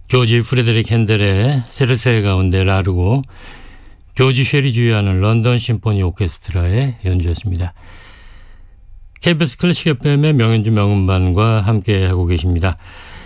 조지 프레데릭 핸델의 세르세 가운데 라르고, 조지 쉐리 주의하는 런던 심포니 오케스트라의 연주였습니다. KBS 클래식 FM의 명연주 명음반과 함께하고 계십니다.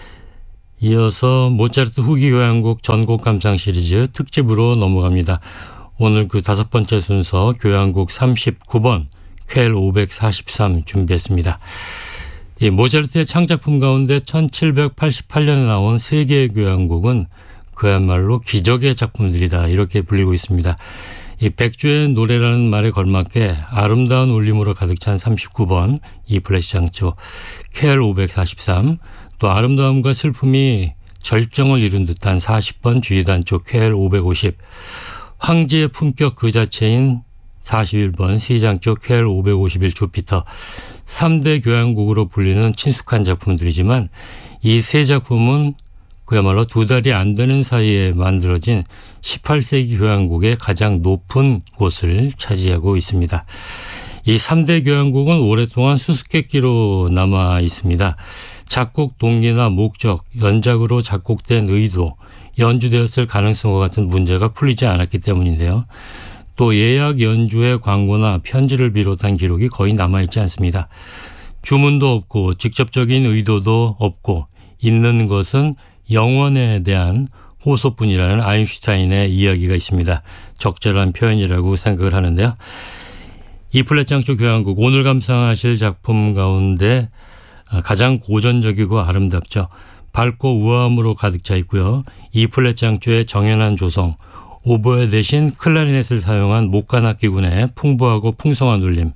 이어서 모차르트 후기 교향곡 전곡 감상 시리즈 특집으로 넘어갑니다. 오늘 그 5번째 순서 교향곡 39번 퀘 543 준비했습니다. 이 모차르트의 창작품 가운데 1788년에 나온 3개의 교향곡은 그야말로 기적의 작품들이다, 이렇게 불리고 있습니다. 이 백주의 노래라는 말에 걸맞게 아름다운 울림으로 가득 찬 39번 E 플래시 장조 퀘 543, 또 아름다움과 슬픔이 절정을 이룬 듯한 40번 G 단조 퀘 550, 황제의 품격 그 자체인 41번 C장조 퀘 551 주피터, 3대 교향곡으로 불리는 친숙한 작품들이지만 이 세 작품은 그야말로 2달이 안 되는 사이에 만들어진 18세기 교향곡의 가장 높은 곳을 차지하고 있습니다. 이 3대 교향곡은 오랫동안 수수께끼로 남아 있습니다. 작곡 동기나 목적, 연작으로 작곡된 의도, 연주되었을 가능성과 같은 문제가 풀리지 않았기 때문인데요. 또 예약 연주의 광고나 편지를 비롯한 기록이 거의 남아있지 않습니다. 주문도 없고 직접적인 의도도 없고 있는 것은 영원에 대한 호소뿐이라는 아인슈타인의 이야기가 있습니다. 적절한 표현이라고 생각을 하는데요. E 플랫 장조 교향곡, 오늘 감상하실 작품 가운데 가장 고전적이고 아름답죠. 밝고 우아함으로 가득 차 있고요. E 플랫 장조의 정연한 조성, 오보에 대신 클라리넷을 사용한 목관악기군의 풍부하고 풍성한 울림,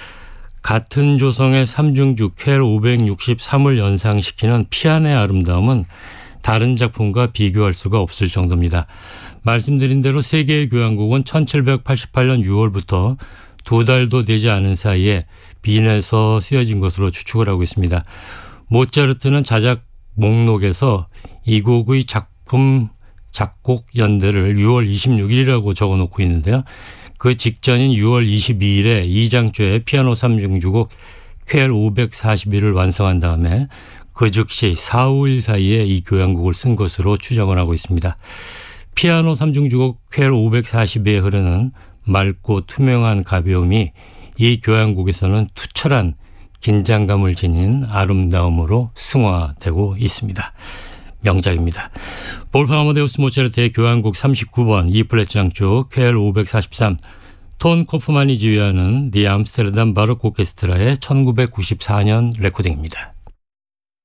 같은 조성의 3중주 퀘 563을 연상시키는 피아노의 아름다움은 다른 작품과 비교할 수가 없을 정도입니다. 말씀드린 대로 3개의 교향곡은 1788년 6월부터 2달도 되지 않은 사이에 빈에서 쓰여진 것으로 추측을 하고 있습니다. 모차르트는 자작 목록에서 이 곡의 작곡 연대를 6월 26일이라고 적어놓고 있는데요. 그 직전인 6월 22일에 2장조의 피아노 3중주곡 퀘 541을 완성한 다음에 그 즉시 4, 5일 사이에 이 교향곡을 쓴 것으로 추정을 하고 있습니다. 피아노 3중주곡 퀘 542에 흐르는 맑고 투명한 가벼움이 이 교향곡에서는 투철한 긴장감을 지닌 아름다움으로 승화되고 있습니다. 명작입니다. 볼프강 아마데우스 모차르트의 교향곡 39번 E 플랫 장조 퀘 543, 톤 코프만이 지휘하는 디 암스테르담 바로크 오케스트라의 1994년 레코딩입니다.